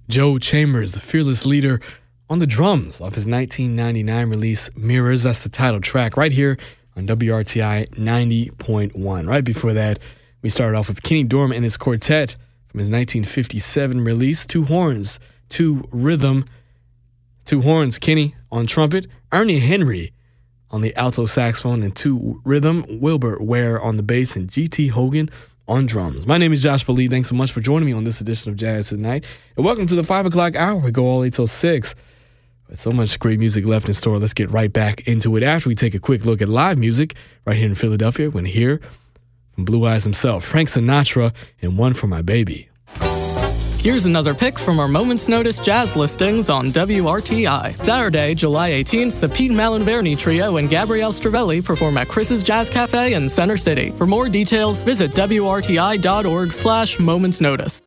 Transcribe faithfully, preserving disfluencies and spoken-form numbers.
Joe Chambers, the fearless leader, on the drums off his nineteen ninety-nine release, Mirrors. That's the title track right here on W R T I ninety point one. Right before that, we started off with Kenny Dorham and his quartet from his nineteen fifty-seven release, Two Horns, Two Rhythm. Two Horns, Kenny on trumpet, Ernie Henry on the alto saxophone, and Two Rhythm, Wilbur Ware on the bass, and G T Hogan on drums. My name is Josh Bali. Thanks so much for joining me on this edition of Jazz Tonight. And welcome to the five o'clock hour. We go all the way till six. With so much great music left in store, let's get right back into it after we take a quick look at live music right here in Philadelphia. We're going to hear from Blue Eyes himself, Frank Sinatra, and One for My Baby. Here's another pick from our Moments Notice jazz listings on W R T I. Saturday, July eighteenth, the Pete Malinverni Trio and Gabrielle Stravelli perform at Chris's Jazz Cafe in Center City. For more details, visit W R T I dot org slash Moments Notice.